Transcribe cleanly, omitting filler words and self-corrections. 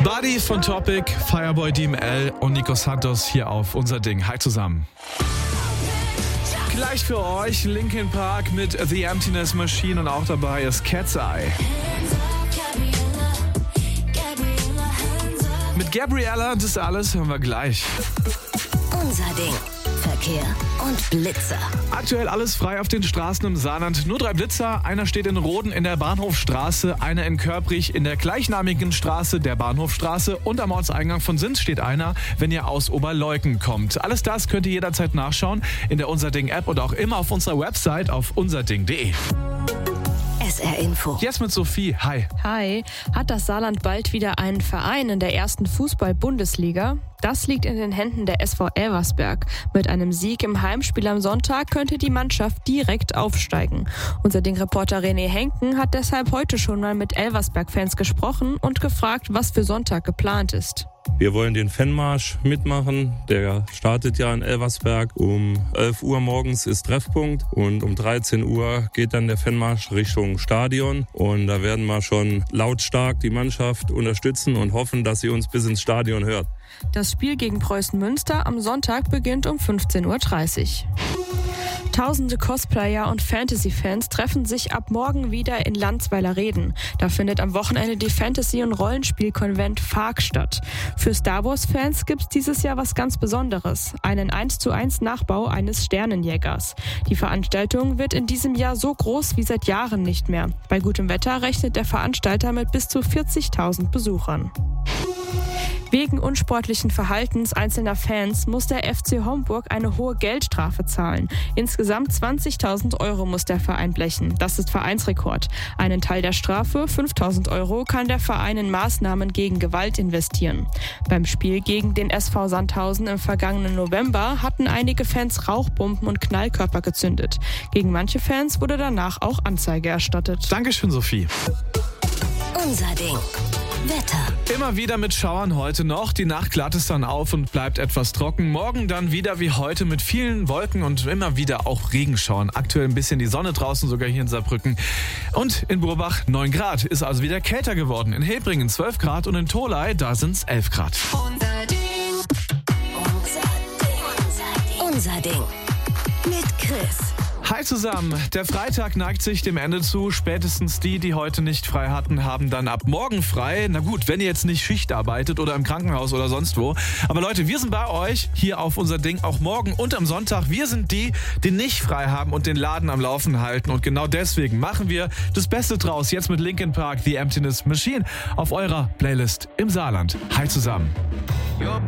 Buddy von Topic, Fireboy DML und Nico Santos hier auf unser Ding. Hi zusammen. Gleich für euch Linkin Park mit The Emptiness Machine und auch dabei ist Cat's Eye. Mit Gabriella, das alles hören wir gleich. Unser Ding. Verkehr und Blitzer. Aktuell alles frei auf den Straßen im Saarland. Nur 3 Blitzer. Einer steht in Roden in der Bahnhofstraße, einer in Körprich in der gleichnamigen Straße, der Bahnhofstraße, und am Ortseingang von Sins steht einer, wenn ihr aus Oberleuken kommt. Alles das könnt ihr jederzeit nachschauen in der Unser Ding App und auch immer auf unserer Website auf unserding.de. SR Info. Jetzt mit Sophie. Hi. Hi. Hat das Saarland bald wieder einen Verein in der ersten Fußball-Bundesliga? Das liegt in den Händen der SV Elversberg. Mit einem Sieg im Heimspiel am Sonntag könnte die Mannschaft direkt aufsteigen. Unser Ding-Reporter René Henken hat deshalb heute schon mal mit Elversberg-Fans gesprochen und gefragt, was für Sonntag geplant ist. Wir wollen den Fanmarsch mitmachen. Der startet ja in Elversberg. Um 11 Uhr morgens ist Treffpunkt und um 13 Uhr geht dann der Fanmarsch Richtung Stadion. Und da werden wir schon lautstark die Mannschaft unterstützen und hoffen, dass sie uns bis ins Stadion hört. Das Spiel gegen Preußen Münster am Sonntag beginnt um 15.30 Uhr. Tausende Cosplayer und Fantasy-Fans treffen sich ab morgen wieder in Landsweiler-Reden. Da findet am Wochenende die Fantasy- und Rollenspiel-Konvent FARC statt. Für Star Wars-Fans gibt's dieses Jahr was ganz Besonderes. Einen 1:1 Nachbau eines Sternenjägers. Die Veranstaltung wird in diesem Jahr so groß wie seit Jahren nicht mehr. Bei gutem Wetter rechnet der Veranstalter mit bis zu 40.000 Besuchern. Wegen unsportlichen Verhaltens einzelner Fans muss der FC Homburg eine hohe Geldstrafe zahlen. Insgesamt 20.000 Euro muss der Verein blechen. Das ist Vereinsrekord. Einen Teil der Strafe, 5.000 Euro, kann der Verein in Maßnahmen gegen Gewalt investieren. Beim Spiel gegen den SV Sandhausen im vergangenen November hatten einige Fans Rauchbomben und Knallkörper gezündet. Gegen manche Fans wurde danach auch Anzeige erstattet. Dankeschön, Sophie. Unser Ding. Wetter. Immer wieder mit Schauern heute noch. Die Nacht klart es dann auf und bleibt etwas trocken. Morgen dann wieder wie heute mit vielen Wolken und immer wieder auch Regenschauern. Aktuell ein bisschen die Sonne draußen, sogar hier in Saarbrücken. Und in Burbach 9 Grad. Ist also wieder kälter geworden. In Hebringen 12 Grad und in Tholey, da sind es 11 Grad. Unser Ding. Unser Ding. Mit Chris. Hi zusammen, der Freitag neigt sich dem Ende zu. Spätestens die heute nicht frei hatten, haben dann ab morgen frei. Na gut, wenn ihr jetzt nicht Schicht arbeitet oder im Krankenhaus oder sonst wo. Aber Leute, wir sind bei euch hier auf unser Ding auch morgen und am Sonntag. Wir sind die nicht frei haben und den Laden am Laufen halten. Und genau deswegen machen wir das Beste draus. Jetzt mit Linkin Park, The Emptiness Machine auf eurer Playlist im Saarland. Hi zusammen.